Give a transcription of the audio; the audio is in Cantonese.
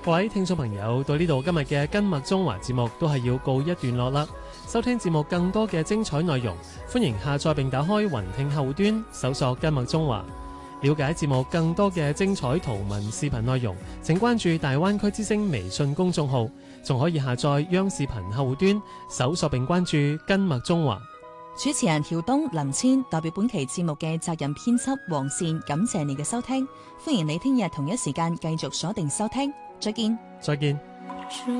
各位聽眾朋友，到呢度今日嘅跟麥中華節目都係要告一段落啦。收聽節目更多嘅精彩內容，歡迎下載並打開雲聽後端，搜索跟麥中華。了解節目更多嘅精彩圖文視頻內容，請關注大灣區之聲微信公眾號，仲可以下載央視頻後端，搜索並關注跟麥中華。 主持人喬東、林千代表本期節目嘅責任編輯黃善，感謝你嘅收聽，歡迎你聽日同一時間繼續鎖定收聽，再見。 再見。